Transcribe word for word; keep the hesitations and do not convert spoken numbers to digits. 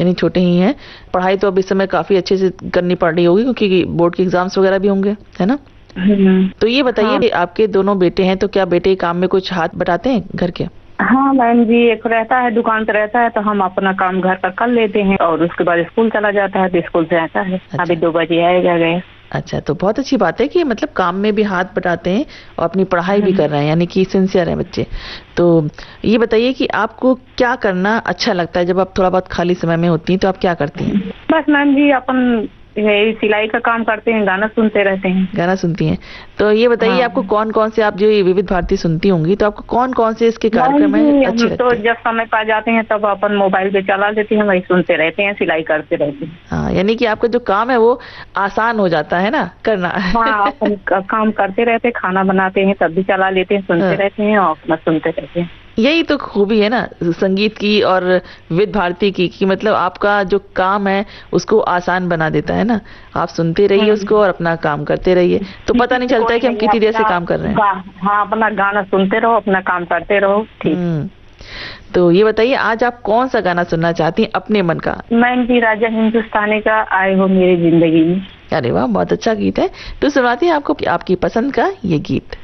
यानी छोटे ही हैं। पढ़ाई तो अब इस समय काफी अच्छे से करनी पड़ रही होगी क्योंकि बोर्ड के एग्जाम्स वगैरह भी होंगे, है ना? तो ये बताइए हाँ। कि आपके दोनों बेटे हैं, तो क्या बेटे काम में कुछ हाथ बटाते हैं घर के? हाँ मैम जी, एक रहता है दुकान पे रहता है तो हम अपना काम घर का कर लेते हैं और उसके बाद स्कूल चला जाता है तो स्कूल से आता है। अच्छा। अभी दो बजे आएगा गए। अच्छा, तो बहुत अच्छी बात है कि मतलब काम में भी हाथ बटाते हैं और अपनी पढ़ाई भी कर रहे हैं, यानी कि सिंसियर हैं बच्चे। तो ये बताइए कि आपको क्या करना अच्छा लगता है? जब आप थोड़ा बहुत खाली समय में होती हैं तो आप क्या करती हैं? बस मैम जी अपन यही सिलाई का काम करते हैं, गाना सुनते रहते हैं। गाना सुनती हैं। तो ये बताइए हाँ। आपको कौन कौन से, आप जो ये विविध भारती सुनती होंगी तो आपको कौन कौन से इसके कार्यक्रम है हम अच्छे तो लगते हैं? जब समय पा जाते हैं तब अपन मोबाइल पे चला लेते हैं, वही सुनते रहते हैं, सिलाई करते रहते हैं। हाँ, यानी कि आपका जो काम है वो आसान हो जाता है ना करना। हाँ अपन काम करते रहते हैं, खाना बनाते हैं तब भी चला लेते हैं, सुनते हाँ। रहते हैं और अपना सुनते रहते हैं। यही तो खूबी है ना संगीत की और विविध भारती की, कि मतलब आपका जो काम है उसको आसान बना देता है ना। आप सुनते रहिए उसको और अपना काम करते रहिए, तो पता नहीं चलता है कि हम कितनी देर से काम कर रहे हैं। हाँ अपना गाना सुनते रहो, अपना काम करते रहो। ठीक। हम्म। तो ये बताइए आज आप कौन सा गाना सुनना चाहती हैं अपने मन का? मैम जी राजा हिंदुस्तानी का आए हो मेरी जिंदगी में। अरे वाह, बहुत अच्छा गीत है। तो सुनाती हैं आपको आपकी पसंद का ये गीत।